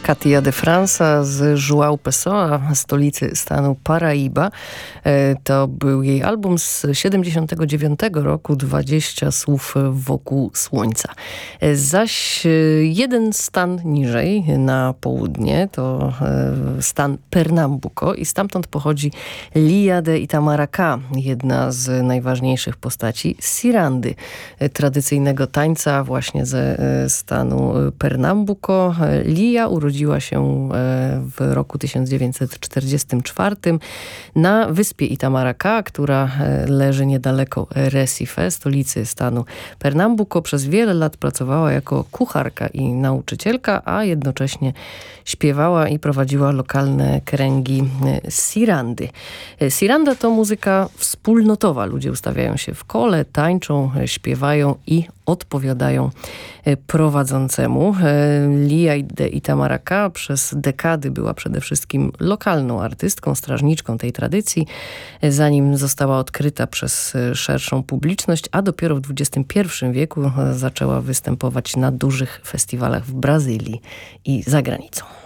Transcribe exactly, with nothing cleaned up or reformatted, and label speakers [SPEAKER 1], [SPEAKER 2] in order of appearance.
[SPEAKER 1] Katia de França z João Pessoa, stolicy stanu Paraiba. To był jej album z siedemdziesiątego dziewiątego roku, dwadzieścia słów wokół słońca. Zaś jeden stan niżej, na południe, to stan Pernambuco i stamtąd pochodzi Lia de Itamaracá, jedna z najważniejszych postaci Cirandy, tradycyjnego tańca właśnie ze stanu Pernambuco. Lia urodziła się w roku tysiąc dziewięćset czterdziestym czwartym na wyspie Itamaracá, która leży niedaleko Recife, stolicy stanu Pernambuco. Przez wiele lat pracowała jako kucharka i nauczycielka, a jednocześnie śpiewała i prowadziła lokalne kręgi Cirandy. Ciranda to muzyka wspólnotowa. Ludzie ustawiają się w kole, tańczą, śpiewają i odpowiadają prowadzącemu. Lia de Itamaracá przez dekady była przede wszystkim lokalną artystką, strażniczką tej tradycji, zanim została odkryta przez szerszą publiczność, a dopiero w dwudziestym pierwszym wieku zaczęła występować na dużych festiwalach w Brazylii i za granicą.